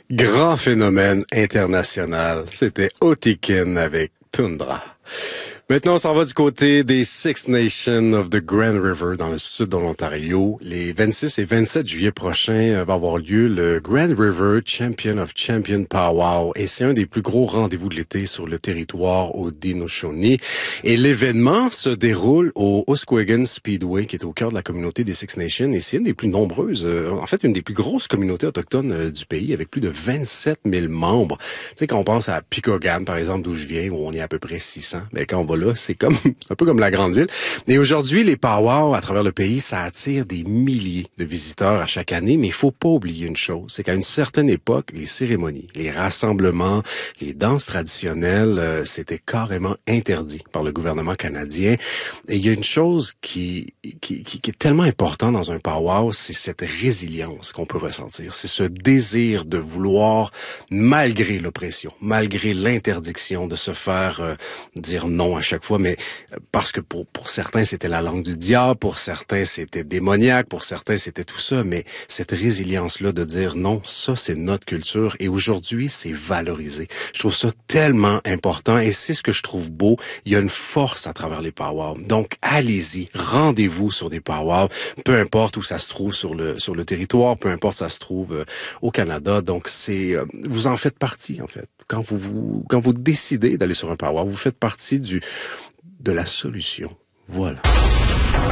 Grand phénomène international, c'était Otiken avec Tundra. Maintenant, on s'en va du côté des Six Nations of the Grand River dans le sud de l'Ontario. Les 26 et 27 juillet prochains va avoir lieu le Grand River Champion of Champion Powwow et c'est un des plus gros rendez-vous de l'été sur le territoire Haudenosaunee. Et l'événement se déroule au Oswego Speedway qui est au cœur de la communauté des Six Nations et c'est une des plus nombreuses, en fait une des plus grosses communautés autochtones du pays avec plus de 27 000 membres. Tu sais, quand on pense à Picogan, par exemple, d'où je viens, où on est à peu près 600, ben quand on va là, c'est un peu comme la grande ville. Et aujourd'hui, les powwows à travers le pays, ça attire des milliers de visiteurs à chaque année, mais il faut pas oublier une chose, c'est qu'à une certaine époque, les cérémonies, les rassemblements, les danses traditionnelles, c'était carrément interdit par le gouvernement canadien. Et il y a une chose qui est tellement importante dans un powwow, c'est cette résilience qu'on peut ressentir. C'est ce désir de vouloir, malgré l'oppression, malgré l'interdiction, de se faire dire non à chaque fois, mais parce que pour certains, c'était la langue du diable, pour certains, c'était démoniaque, pour certains, c'était tout ça, mais cette résilience-là de dire non, ça, c'est notre culture, et aujourd'hui, c'est valorisé. Je trouve ça tellement important, et c'est ce que je trouve beau. Il y a une force à travers les powwows. Donc, allez-y, rendez-vous sur des powwows, peu importe où ça se trouve sur le territoire, peu importe ça se trouve au Canada. Donc, vous en faites partie, en fait. Quand vous décidez d'aller sur un powwow, vous faites partie de la solution. Voilà.